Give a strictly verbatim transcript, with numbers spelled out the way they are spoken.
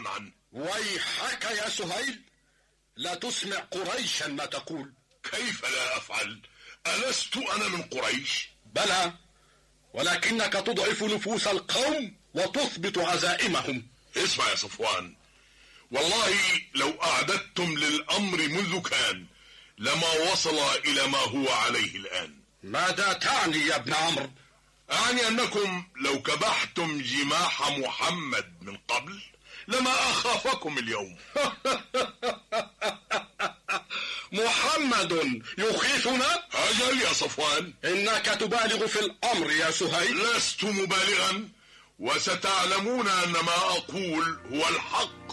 الكلام عنه. ويحك يا سهيل، لا تسمع قريشا ما تقول. كيف لا أفعل؟ ألست أنا من قريش؟ بلى، ولكنك تضعف نفوس القوم وتثبت عزائمهم. اسمع يا صفوان، والله لو أعددتم للأمر منذ كان لما وصل إلى ما هو عليه الآن. ماذا تعني يا ابن عمرو؟ أعني أنكم لو كبحتم جماح محمد من قبل لما أخافكم اليوم. محمد يخيفنا؟ أجل يا صفوان. إنك تبالغ في الأمر يا سهيل. لست مبالغا، وستعلمون أن ما أقول هو الحق.